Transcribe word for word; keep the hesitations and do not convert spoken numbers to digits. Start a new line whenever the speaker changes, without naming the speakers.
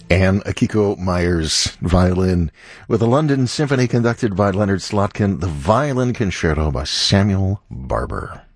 and Akiko Myers violin with the London Symphony conducted by Leonard Slotkin, the Violin Concerto by Samuel Barber.